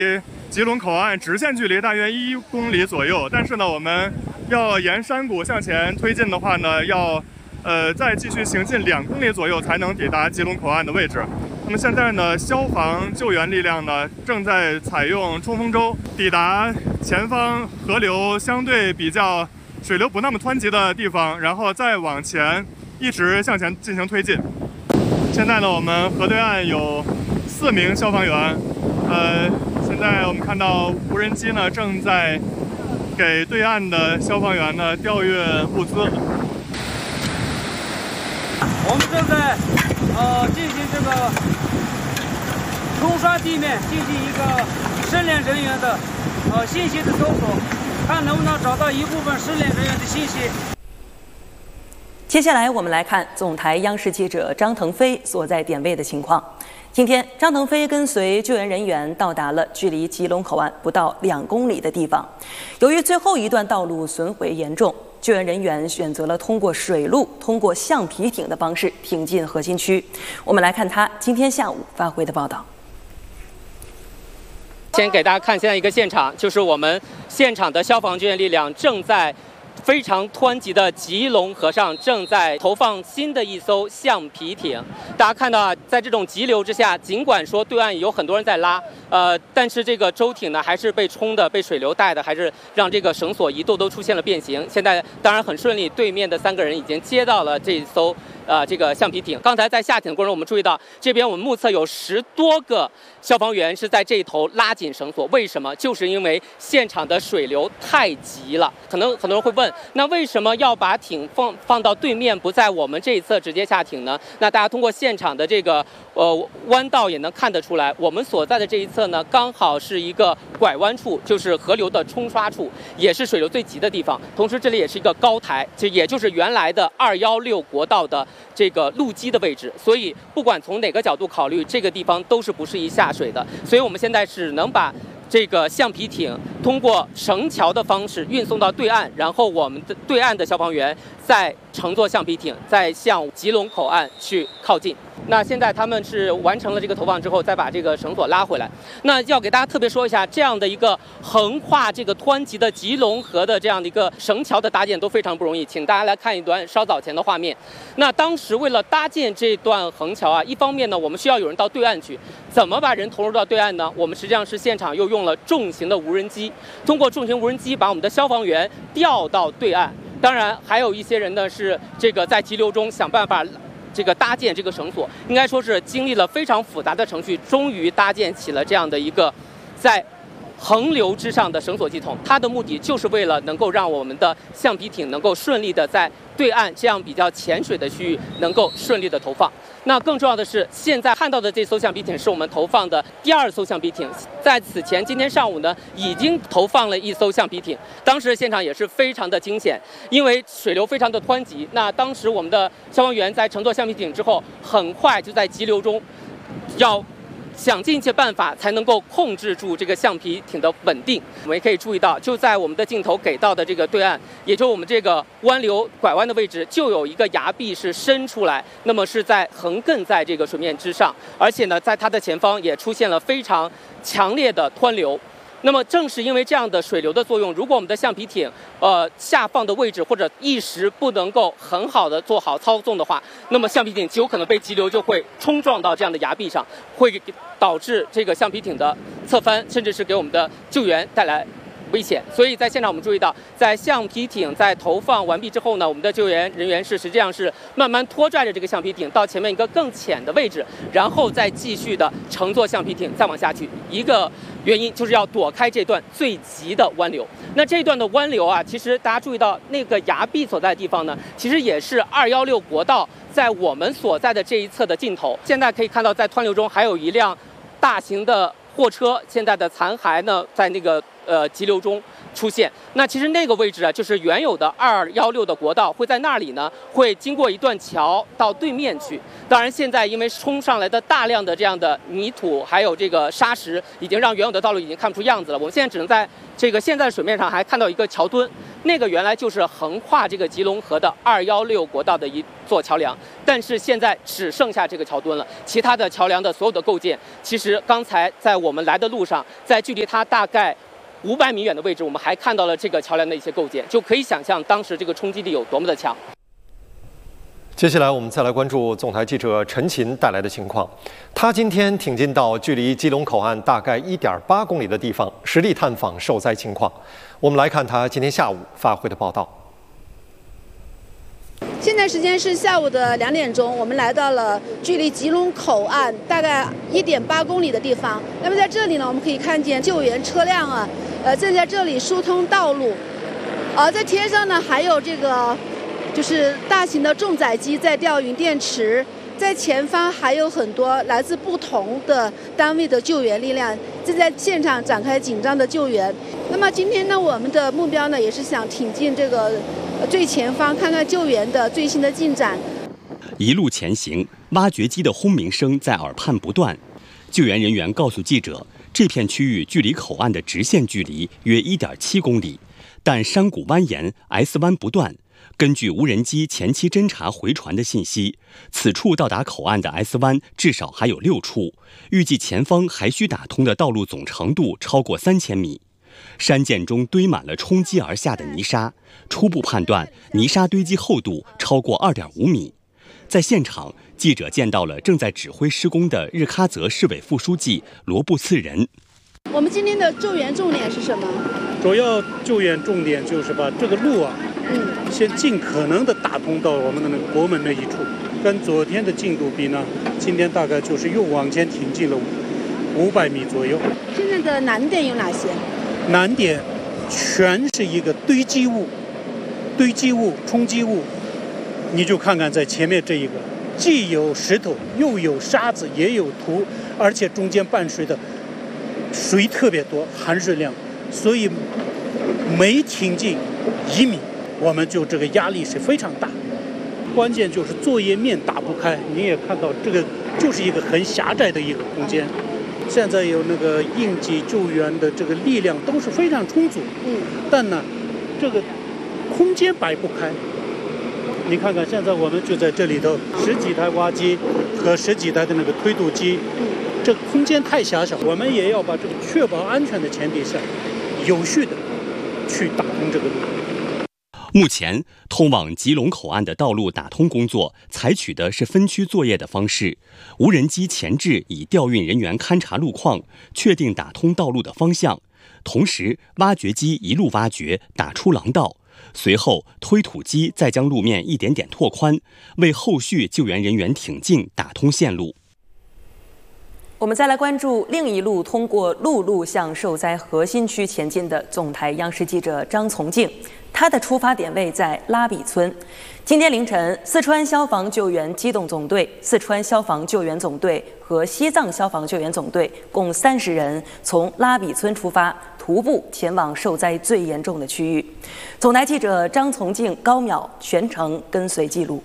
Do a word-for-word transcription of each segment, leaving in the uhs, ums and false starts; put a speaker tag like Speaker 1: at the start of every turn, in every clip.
Speaker 1: 吉隆口岸直线距离大约一公里左右，但是呢，我们要沿山谷向前推进的话呢，要呃再继续行进两公里左右才能抵达吉隆口岸的位置。那么现在呢，消防救援力量呢正在采用冲锋舟抵达前方河流相对比较水流不那么湍急的地方，然后再往前一直向前进行推进。现在呢，我们河对岸有四名消防员，呃。现在我们看到无人机呢正在给对岸的消防员呢调运物资。
Speaker 2: 我们正在呃进行这个冲刷地面，进行一个失联人员的呃信息的搜索，看能不能找到一部分失联人员的信息。
Speaker 3: 接下来我们来看总台央视记者张腾飞所在点位的情况。今天，张腾飞跟随救援人员到达了距离吉隆口岸不到两公里的地方。由于最后一段道路损毁严重，救援人员选择了通过水路、通过橡皮艇的方式挺进核心区。我们来看他今天下午发回的报道。
Speaker 4: 先给大家看现在一个现场，就是我们现场的消防救援力量正在非常湍急的吉隆河上正在投放新的一艘橡皮艇。大家看到啊，在这种急流之下，尽管说对岸有很多人在拉，呃，但是这个舟艇呢还是被冲的、被水流带的，还是让这个绳索一度都出现了变形。现在当然很顺利，对面的三个人已经接到了这艘呃这个橡皮艇。刚才在下艇的过程中，我们注意到这边我们目测有十多个消防员是在这一头拉紧绳索。为什么？就是因为现场的水流太急了。可能很多人会问，那为什么要把艇放放到对面，不在我们这一侧直接下艇呢？那大家通过现场的这个呃弯道也能看得出来，我们所在的这一侧呢，刚好是一个拐弯处，就是河流的冲刷处，也是水流最急的地方。同时，这里也是一个高台，就也就是原来的二幺六国道的这个路基的位置。所以，不管从哪个角度考虑，这个地方都是不适宜下水的。所以我们现在只能把这个橡皮艇通过绳桥的方式运送到对岸，然后我们的对岸的消防员再乘坐橡皮艇，再向吉隆口岸去靠近。那现在他们是完成了这个投放之后，再把这个绳索拉回来。那要给大家特别说一下，这样的一个横跨这个湍急的吉隆河的这样的一个绳桥的搭建都非常不容易，请大家来看一段稍早前的画面。那当时为了搭建这段横桥啊，一方面呢，我们需要有人到对岸去，怎么把人投入到对岸呢？我们实际上是现场又用了重型的无人机，通过重型无人机把我们的消防员调到对岸。当然，还有一些人呢是这个在急流中想办法这个搭建这个绳索，应该说是经历了非常复杂的程序，终于搭建起了这样的一个在横流之上的绳索系统。它的目的就是为了能够让我们的橡皮艇能够顺利的在对岸这样比较浅水的区域能够顺利的投放。那更重要的是，现在看到的这艘橡皮艇是我们投放的第二艘橡皮艇。在此前，今天上午呢，已经投放了一艘橡皮艇。当时现场也是非常的惊险，因为水流非常的湍急。那当时我们的消防员在乘坐橡皮艇之后，很快就在急流中要想尽一切办法才能够控制住这个橡皮艇的稳定。我们也可以注意到，就在我们的镜头给到的这个对岸，也就是我们这个湾流拐弯的位置，就有一个崖壁是伸出来，那么是在横亘在这个水面之上，而且呢，在它的前方也出现了非常强烈的湍流。那么正是因为这样的水流的作用，如果我们的橡皮艇呃下放的位置或者一时不能够很好的做好操纵的话，那么橡皮艇极有可能被急流就会冲撞到这样的崖壁上，会导致这个橡皮艇的侧翻，甚至是给我们的救援带来危险。所以在现场我们注意到，在橡皮艇在投放完毕之后呢，我们的救援人员是实际上是慢慢拖拽着这个橡皮艇到前面一个更浅的位置，然后再继续的乘坐橡皮艇再往下去。一个原因就是要躲开这段最急的湾流。那这一段的湾流啊，其实大家注意到那个崖壁所在的地方呢，其实也是二幺六国道在我们所在的这一侧的尽头。现在可以看到，在湍流中还有一辆大型的货车，现在的残骸呢，在那个呃急流中出现。那其实那个位置啊，就是原有的二一六的国道会在那里呢，会经过一段桥到对面去。当然，现在因为冲上来的大量的这样的泥土还有这个沙石，已经让原有的道路已经看不出样子了。我们现在只能在这个现在水面上还看到一个桥墩，那个原来就是横跨这个吉隆河的二一六国道的一座桥梁，但是现在只剩下这个桥墩了，其他的桥梁的所有的构件，其实刚才在我们来的路上，在距离它大概五百米远的位置，我们还看到了这个桥梁的一些构件，就可以想象当时这个冲击力有多么的强。
Speaker 5: 接下来我们再来关注总台记者陈琴带来的情况。他今天挺进到距离基隆口岸大概一点八公里的地方，实地探访受灾情况。我们来看他今天下午发回的报道。
Speaker 6: 现在时间是下午的两点钟，我们来到了距离吉隆口岸大概一点八公里的地方。那么在这里呢，我们可以看见救援车辆啊，呃，正在这里疏通道路。而、呃、在天上呢，还有这个就是大型的重载机在吊运电池。在前方还有很多来自不同的单位的救援力量正在现场展开紧张的救援。那么今天呢，我们的目标呢，也是想挺进这个最前方，看看救援的最新的进展。
Speaker 7: 一路前行，挖掘机的轰鸣声在耳畔不断。救援人员告诉记者，这片区域距离口岸的直线距离约 一点七公里，但山谷蜿蜒 ，S 弯不断。根据无人机前期侦察回传的信息，此处到达口岸的 S 弯至少还有六处，预计前方还需打通的道路总长度超过三千米。山涧中堆满了冲击而下的泥沙，初步判断泥沙堆积厚度超过 二点五米。在现场，记者见到了正在指挥施工的日喀则市委副书记罗布次仁。
Speaker 6: 我们今天的救援重点是什么？
Speaker 8: 主要救援重点就是把这个路啊，嗯，先尽可能的打通到我们的那个国门那一处。跟昨天的进度比呢，今天大概就是又往前挺进了五百米左右。
Speaker 6: 现在的难点有哪些？
Speaker 8: 难点全是一个堆积物、堆积物、冲击物。你就看看在前面这一个，既有石头，又有沙子，也有土，而且中间伴随的水特别多，含水量，所以每挺进一米，我们就这个压力是非常大。关键就是作业面打不开，你也看到这个就是一个很狭窄的一个空间。现在有那个应急救援的这个力量都是非常充足，嗯，但呢，这个空间摆不开。你看看，现在我们就在这里头，十几台挖机和十几台的那个推土机，这空间太狭小，我们也要把这个确保安全的前提下，有序的去打通这个路。
Speaker 7: 目前，通往吉隆口岸的道路打通工作采取的是分区作业的方式，无人机前置以调运人员勘察路况，确定打通道路的方向，同时挖掘机一路挖掘，打出廊道。随后，推土机再将路面一点点拓宽，为后续救援人员挺进打通线路。
Speaker 3: 我们再来关注另一路通过陆路向受灾核心区前进的总台央视记者张从静，他的出发点位在拉比村。今天凌晨，四川消防救援机动总队、四川消防救援总队和西藏消防救援总队共三十人从拉比村出发，徒步前往受灾最严重的区域。总台记者张从静、高淼全程跟随记录。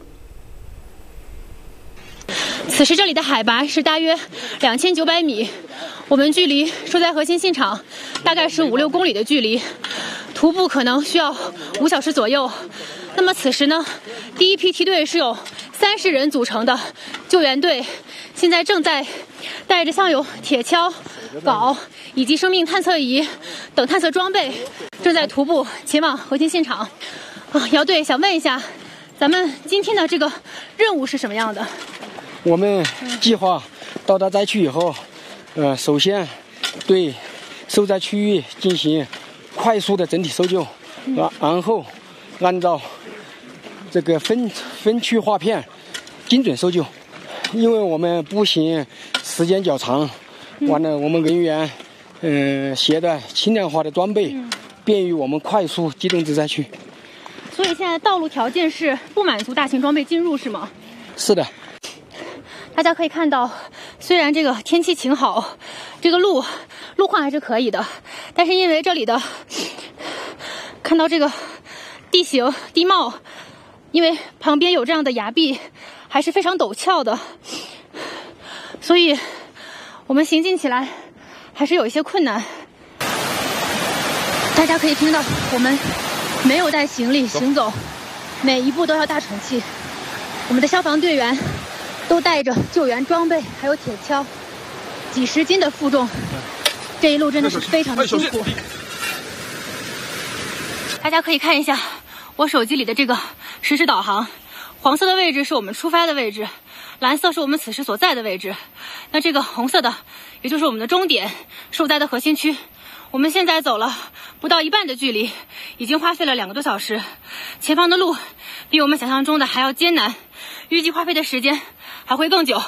Speaker 9: 此时这里的海拔是大约两千九百米，我们距离受灾核心现场大概是五六公里的距离，徒步可能需要五小时左右。那么此时呢，第一批梯队是有三十人组成的救援队，现在正在带着像有铁锹、镐以及生命探测仪等探测装备，正在徒步前往核心现场。啊，姚队想问一下，咱们今天的这个任务是什么样的？
Speaker 10: 我们计划到达灾区以后，呃，首先对受灾区域进行快速的整体搜救，然然后按照这个分分区划片精准搜救。因为我们步行时间较长，完了我们人员嗯、呃、携带轻量化的装备，便于我们快速机动至灾区。
Speaker 9: 所以现在道路条件是不满足大型装备进入，是吗？
Speaker 10: 是的。
Speaker 9: 大家可以看到，虽然这个天气晴好，这个路路况还是可以的，但是因为这里的看到这个地形地貌，因为旁边有这样的崖壁，还是非常陡峭的，所以我们行进起来还是有一些困难。大家可以听到我们没有带行李行走，每一步都要大喘气。我们的消防队员都带着救援装备，还有铁锹，几十斤的负重，这一路真的是非常的辛苦。大家可以看一下我手机里的这个实时导航，黄色的位置是我们出发的位置，蓝色是我们此时所在的位置，那这个红色的也就是我们的终点，受灾的核心区。我们现在走了不到一半的距离，已经花费了两个多小时，前方的路比我们想象中的还要艰难，预计花费的时间还会更久。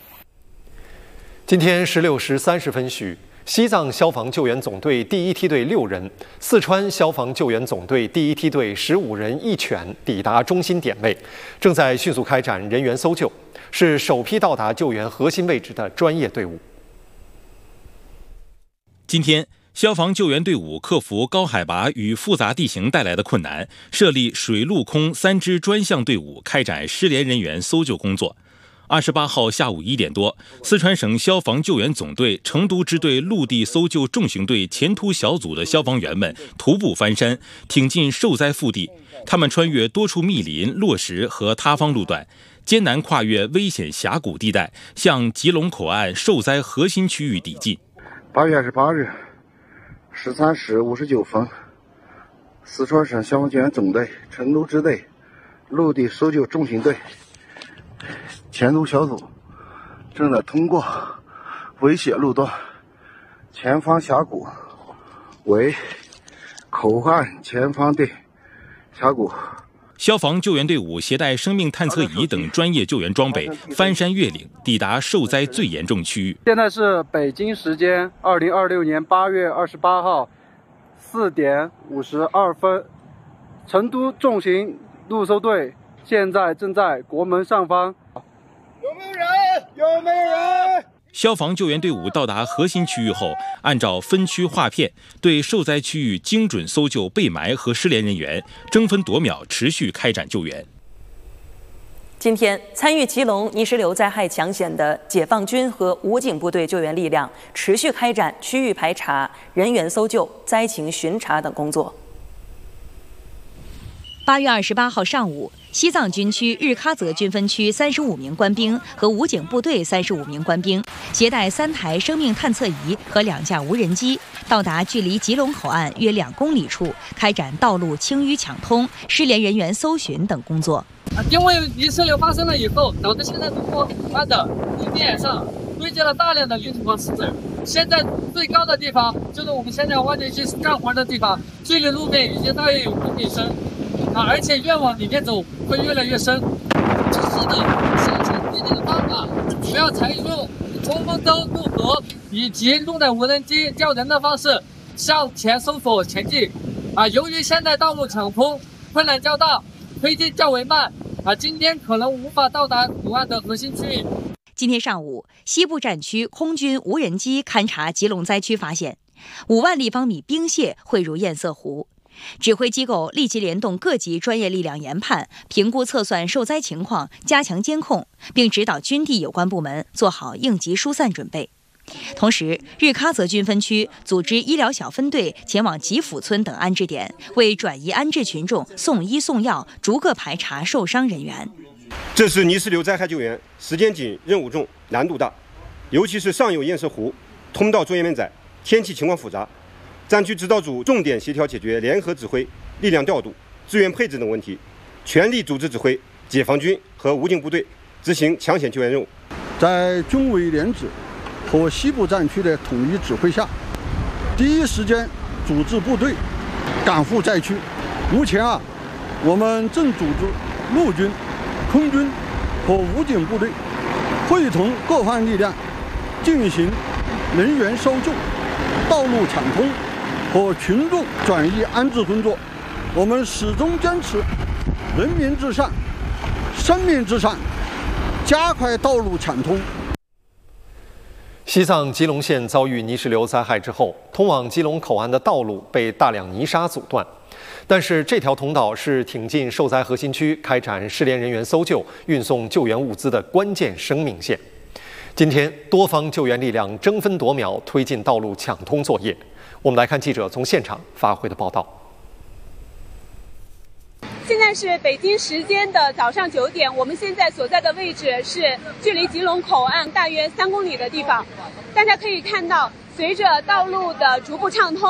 Speaker 5: 今天十六时三十分许，西藏消防救援总队第一梯队六人，四川消防救援总队第一梯队十五人一犬抵达中心点位，正在迅速开展人员搜救，是首批到达救援核心位置的专业队伍。
Speaker 11: 今天，消防救援队伍克服高海拔与复杂地形带来的困难，设立水陆空三支专项队伍，开展失联人员搜救工作。二十八号下午一点多，四川省消防救援总队成都支队陆地搜救重型队前突小组的消防员们徒步翻山，挺进受灾腹地。他们穿越多处密林、落石和塌方路段，艰难跨越危险峡谷地带，向吉隆口岸受灾核心区域抵近。
Speaker 12: 八月二十八日十三时五十九分，四川省消防救援总队成都支队陆地搜救重型队前突小组正在通过危险路段，前方峡谷为口岸前方的峡谷。
Speaker 11: 消防救援队伍携带生命探测仪等专业救援装备，翻山越岭，抵达受灾最严重区域。
Speaker 13: 现在是北京时间二零二六年八月二十八号四点五十二分，成都重型陆搜队现在正在国门上方。
Speaker 12: 有没有人？有没有人？
Speaker 11: 消防救援队伍到达核心区域后，按照分区划片，对受灾区域精准搜救被埋和失联人员，争分夺秒持续开展救援。
Speaker 3: 今天，参与吉隆泥石流灾害抢险的解放军和武警部队救援力量持续开展区域排查、人员搜救、灾情巡查等工作。
Speaker 14: 八月二十八号上午，西藏军区日喀则军分区三十五名官兵和武警部队三十五名官兵，携带三台生命探测仪和两架无人机，到达距离吉隆口岸约两公里处，开展道路清淤抢通、失联人员搜寻等工作。
Speaker 15: 因为泥石流发生了以后，导致现在中国口岸的地面上堆积了大量的绿土和石子。现在最高的地方就是我们现在挖掘机干活的地方，距离路面已经大约有公里深。啊，而且越往里面走会越来越深。这是的，现场地的方法主要采用冲锋舟渡河以及用的无人机叫人的方式向前搜索前进。啊，由于现在道路抢通困难较大，推进较为慢。啊，今天可能无法到达口岸的核心区域。
Speaker 14: 今天上午，西部战区空军无人机勘察吉隆灾区，发现五万立方米冰屑汇入堰塞湖。指挥机构立即联动各级专业力量研判、评估、测算受灾情况，加强监控，并指导军地有关部门做好应急疏散准备。同时，日喀则军分区组织医疗小分队前往吉府村等安置点，为转移安置群众送医送药，逐个排查受伤人员。
Speaker 16: 这是泥石流灾害救援，时间紧、任务重、难度大，尤其是上游堰塞湖，通道作业面窄，天气情况复杂。战区指导组重点协调解决联合指挥、力量调度、资源配置等问题，全力组织指挥解放军和武警部队执行抢险救援任务。
Speaker 17: 在军委联指和西部战区的统一指挥下，第一时间组织部队赶赴灾区。目前啊，我们正组织陆军、空军和武警部队会同各方力量进行人员搜救、道路抢通和群众转移安置工作。我们始终坚持人民至上、生命至上，加快道路抢通。
Speaker 5: 西藏吉隆县遭遇泥石流灾害之后，通往吉隆口岸的道路被大量泥沙阻断。但是这条通道是挺进受灾核心区开展失联人员搜救、运送救援物资的关键生命线。今天，多方救援力量争分夺秒推进道路抢通作业。我们来看记者从现场发回的报道。
Speaker 18: 现在是北京时间的早上九点，我们现在所在的位置是距离吉隆口岸大约三公里的地方。大家可以看到，随着道路的逐步畅通，